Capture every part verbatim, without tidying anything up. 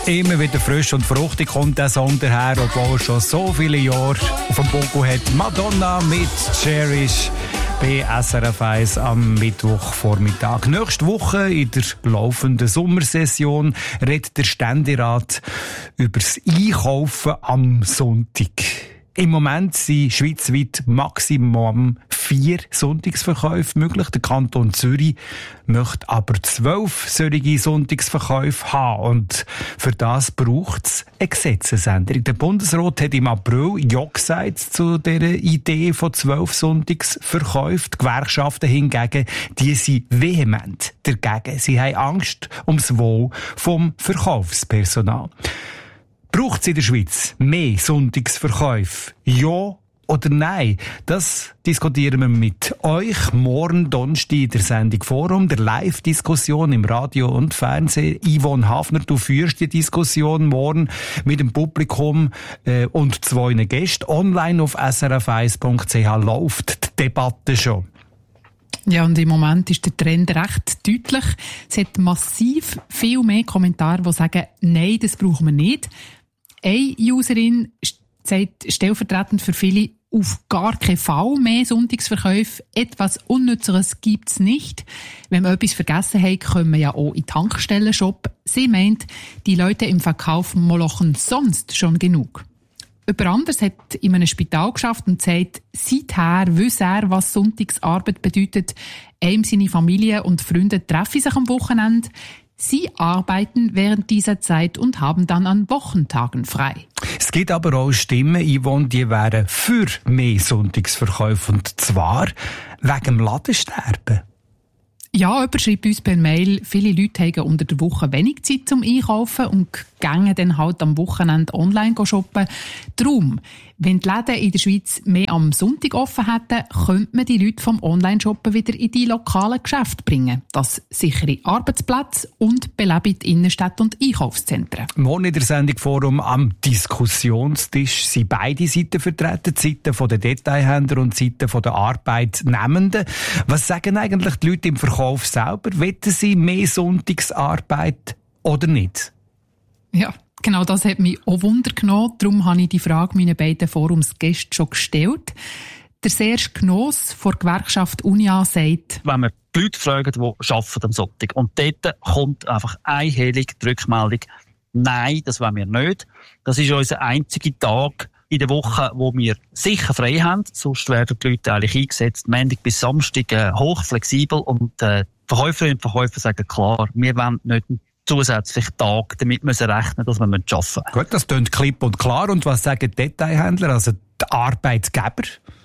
Immer wieder frisch und fruchtig kommt der Song daher, obwohl er schon so viele Jahre auf dem Buckel hat. Madonna mit Cherish bei S R F eins am Mittwochvormittag. Nächste Woche in der laufenden Sommersession redet der Ständerat über das Einkaufen am Sonntag. Im Moment sind schweizweit maximum vier Sonntagsverkäufe möglich. Der Kanton Zürich möchte aber zwölf solche Sonntagsverkäufe haben. Und für das braucht es eine Gesetzesänderung. Der Bundesrat hat im April ja gesagt zu dieser Idee von zwölf Sonntagsverkäufen. Die Gewerkschaften hingegen, die sind vehement dagegen. Sie haben Angst ums Wohl vom Verkaufspersonal. Braucht es in der Schweiz mehr Sonntagsverkäufe? Ja oder nein? Das diskutieren wir mit euch morgen Donnerstag in der Sendung Forum, der Live-Diskussion im Radio und Fernsehen. Yvonne Hafner, du führst die Diskussion morgen mit dem Publikum äh, und zwei Gästen. Online auf s r f eins punkt c h läuft die Debatte schon. Ja, und im Moment ist der Trend recht deutlich. Es hat massiv viel mehr Kommentare, die sagen, nein, das brauchen wir nicht. Eine Userin sagt stellvertretend für viele, auf gar keinen Fall mehr Sonntagsverkäufe. Etwas Unnützeres gibt's nicht. Wenn wir etwas vergessen haben, können wir ja auch in Tankstellen shoppen. Sie meint, die Leute im Verkauf molochen sonst schon genug. Jemand anderes hat in einem Spital geschafft und sagt, seither wisse er, was Sonntagsarbeit bedeutet. Ihm, seine Familie und Freunde treffen sich am Wochenende. Sie arbeiten während dieser Zeit und haben dann an Wochentagen frei. Es gibt aber auch Stimmen, Yvonne, die wären für mehr Sonntagsverkäufe. Und zwar wegen dem Ladensterben. Ja, jemand schreibt uns per Mail, viele Leute haben unter der Woche wenig Zeit zum Einkaufen und gehen dann halt am Wochenende online shoppen. Darum, wenn die Läden in der Schweiz mehr am Sonntag offen hätten, könnte man die Leute vom Online-Shoppen wieder in die lokalen Geschäfte bringen. Das sichere Arbeitsplätze und beleben die Innenstädte und Einkaufszentren. Morgen in der Sendung Forum am Diskussionstisch sind beide Seiten vertreten, die Seite der Detailhändler und die Seite der Arbeitnehmenden. Was sagen eigentlich die Leute im Verkauf selber? Wollen sie mehr Sonntagsarbeit oder nicht? Ja, genau das hat mich auch Wunder genommen. Darum habe ich die Frage meinen beiden Forumsgästen schon gestellt. Der Serge Knoss von der Gewerkschaft Unia sagt, wenn wir die Leute fragen, die arbeiten am Sonntag, und dort kommt einfach einhellig die Rückmeldung, nein, das wollen wir nicht. Das ist unser einziger Tag in der Woche, wo wir sicher frei haben. Sonst werden die Leute eigentlich eingesetzt, Montag bis Samstag, äh, hochflexibel. Und äh, Verkäuferinnen und Verkäufer sagen klar, wir wollen nicht zusätzlichen Tag, damit müssen wir rechnen, dass wir arbeiten müssen. Gut, das klingt klipp und klar. Und was sagen die Detailhändler, also die Arbeitgeber?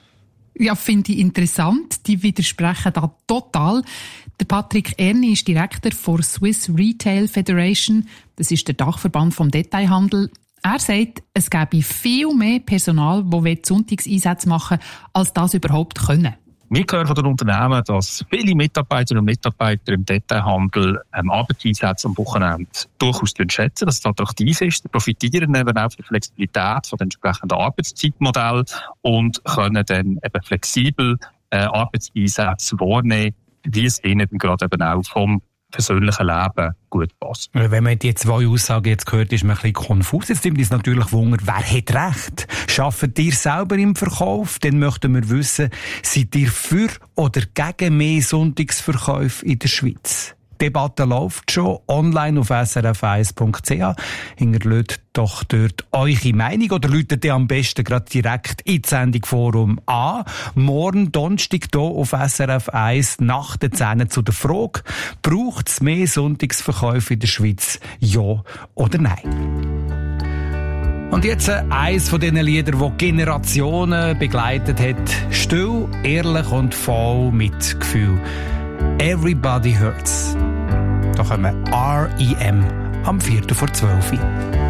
Ja, finde ich interessant. Die widersprechen da total. Der Patrick Erni ist Direktor der Swiss Retail Federation. Das ist der Dachverband vom Detailhandel. Er sagt, es gäbe viel mehr Personal, das Sonntagseinsätze machen will, als das überhaupt können. Wir hören von den Unternehmen, dass viele Mitarbeiterinnen und Mitarbeiter im Detailhandel ähm, Arbeitseinsätze am Wochenende durchaus schätzen, dass es attraktiv ist. Sie profitieren eben auch von der Flexibilität von den entsprechenden Arbeitszeitmodellen und können dann eben flexibel äh, Arbeitseinsätze wahrnehmen, wie es ihnen gerade eben auch vom persönlichen Leben gut passt. Wenn man die zwei Aussagen jetzt hört, ist man ein bisschen konfus. Jetzt nimmt uns natürlich Wunder, wer hat recht? Arbeitet ihr selber im Verkauf? Dann möchten wir wissen, seid ihr für oder gegen mehr Sonntagsverkäufe in der Schweiz? Die Debatte läuft schon online auf s r f eins punkt c h. Hinterlasst doch dort eure Meinung oder läutet ihr am besten gerade direkt in die Sendung Forum an. Morgen Donnerstag hier auf S R F eins nach den zehn zu der Frage, braucht es mehr Sonntagsverkäufe in der Schweiz? Ja oder nein? Und jetzt eins von diesen Liedern, das Generationen begleitet hat. Still, ehrlich und voll mit Gefühl. Everybody Hurts. Da kommen R E M am Viertel vor zwölf.